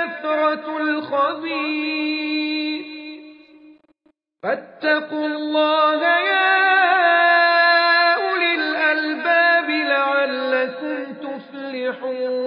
كثرة الخبيث فاتقوا الله يا أولي الألباب لعلكم تفلحون